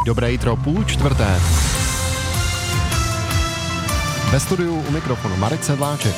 Dobré jitro, 3:30. Ve studiu u mikrofonu Marek Sedláček.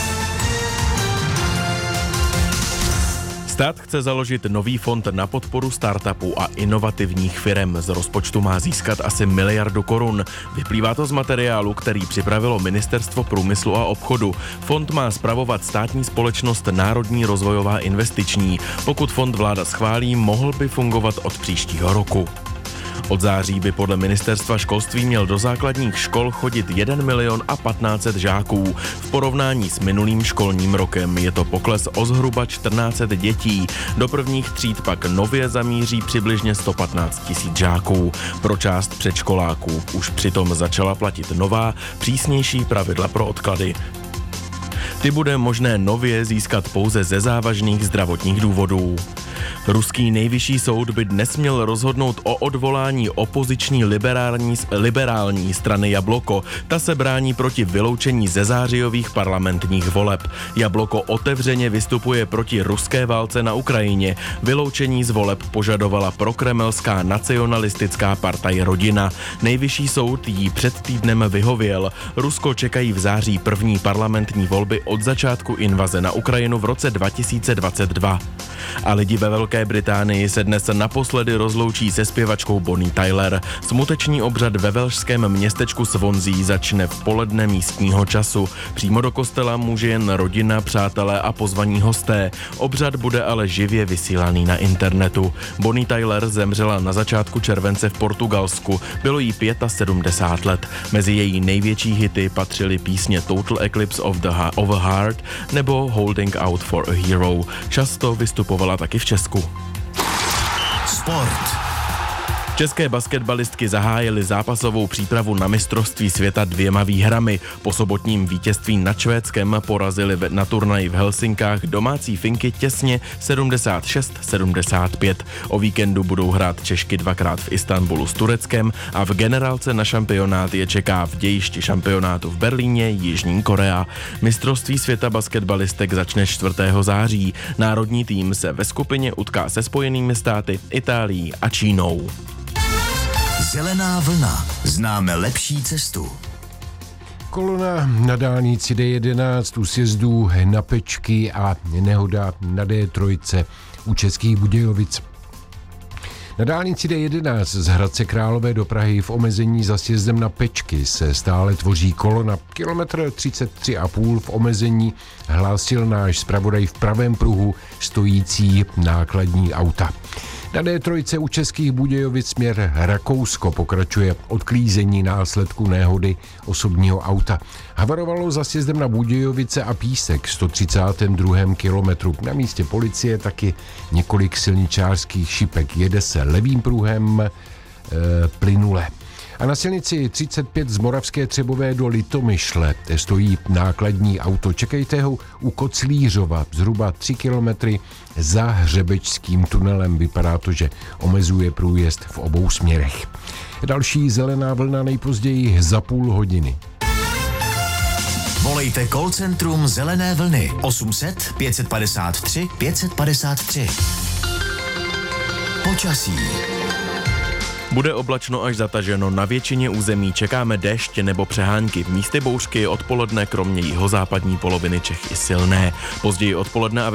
Stát chce založit nový fond na podporu startupů a inovativních firem. Z rozpočtu má získat asi 1 miliardu korun. Vyplývá to z materiálu, který připravilo Ministerstvo průmyslu a obchodu. Fond má spravovat státní společnost Národní rozvojová investiční. Pokud fond vláda schválí, mohl by fungovat od příštího roku. Od září by podle ministerstva školství měl do základních škol chodit 1 milion a 1500 žáků. V porovnání s minulým školním rokem je to pokles o zhruba 1400 dětí. Do prvních tříd pak nově zamíří přibližně 115 000 žáků. Pro část předškoláků už přitom začala platit nová, přísnější pravidla pro odklady. Ty bude možné nově získat pouze ze závažných zdravotních důvodů. Ruský nejvyšší soud by dnes měl rozhodnout o odvolání opoziční liberální strany Jabloko. Ta se brání proti vyloučení ze zářijových parlamentních voleb. Jabloko otevřeně vystupuje proti ruské válce na Ukrajině. Vyloučení z voleb požadovala prokremelská nacionalistická partaj Rodina. Nejvyšší soud jí před týdnem vyhověl. Rusko čekají v září první parlamentní volby od začátku invaze na Ukrajinu v roce 2022. A lidi ve Velké Británii se dnes naposledy rozloučí se zpěvačkou Bonnie Tyler. Smuteční obřad ve velšském městečku Swansea začne v poledne místního času. Přímo do kostela může jen rodina, přátelé a pozvaní hosté. Obřad bude ale živě vysílaný na internetu. Bonnie Tyler zemřela na začátku července v Portugalsku. Bylo jí 75 let. Mezi její největší hity patřily písně Total Eclipse of a Heart nebo Holding Out for a Hero. Často vystupovala taky v Česku. Sport. České basketbalistky zahájily zápasovou přípravu na mistrovství světa 2 výhrami. Po sobotním vítězství nad Švédskem porazili na turnaji v Helsinkách domácí Finky těsně 76-75. O víkendu budou hrát Češky 2krát v Istanbulu s Tureckem a v generálce na šampionát je čeká v dějišti šampionátu v Berlíně Jižní Korea. Mistrovství světa basketbalistek začne 4. září. Národní tým se ve skupině utká se Spojenými státy, Itálií a Čínou. Zelená vlna. Známe lepší cestu. Kolona na dálnici D11 u sjezdů na Pečky a nehoda na D3 u Českých Budějovic. Na dálnici D11 z Hradce Králové do Prahy v omezení za sjezdem na Pečky se stále tvoří kolona. Kilometr 33,5 v omezení hlásil náš zpravodaj v pravém pruhu stojící nákladní auta. Na D3 u Českých Budějovic směr Rakousko pokračuje odklízení následku nehody osobního auta. Havarovalo za sjezdem na Budějovice a Písek 132. kilometru. Na místě policie taky několik silničářských šipek. Jede se levým pruhem plynule. A na silnici 35 z Moravské Třebové do Litomyšle stojí nákladní auto. Čekejte ho u Koclířova, zhruba 3 kilometry za Hřebečským tunelem. Vypadá to, že omezuje průjezd v obou směrech. Další zelená vlna nejpozději za půl hodiny. Volejte call centrum Zelené vlny 800 553 553. Počasí. Bude oblačno až zataženo, na většině území čekáme déšť nebo přehánky. V místě bouřky je odpoledne kromě jihozápadní poloviny Čech i silné. Později odpoledne a